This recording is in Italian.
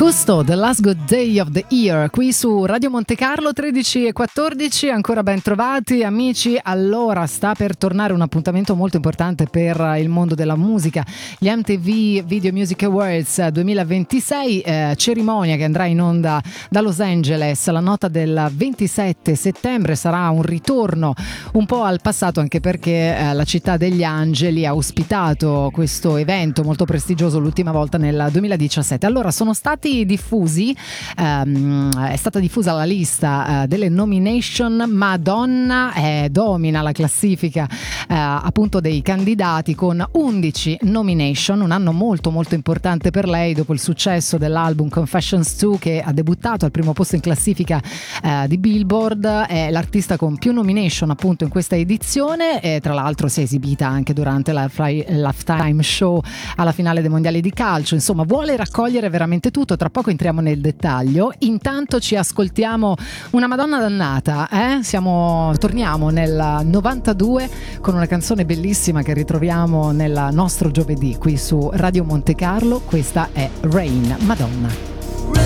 Custo, The Last Good Day of the Year, qui su Radio Monte Carlo 13 e 14, ancora ben trovati amici. Allora, sta per tornare un appuntamento molto importante per il mondo della musica, gli MTV Video Music Awards 2026, cerimonia che andrà in onda da Los Angeles la nota del 27 settembre. Sarà un ritorno un po' al passato, anche perché la città degli Angeli ha ospitato questo evento molto prestigioso l'ultima volta nel 2017. Allora, sono stati diffusi, è stata diffusa la lista delle nomination. Madonna domina la classifica appunto dei candidati con 11 nomination, un anno molto molto importante per lei dopo il successo dell'album Confessions 2, che ha debuttato al primo posto in classifica di Billboard. È l'artista con più nomination appunto in questa edizione, e tra l'altro si è esibita anche durante la Halftime Show alla finale dei mondiali di calcio. Insomma, vuole raccogliere veramente tutto. Tra poco entriamo nel dettaglio. Intanto ci ascoltiamo una Madonna dannata, torniamo nel 92 con una canzone bellissima che ritroviamo nel nostro giovedì qui su Radio Monte Carlo. Questa è Rain, Madonna.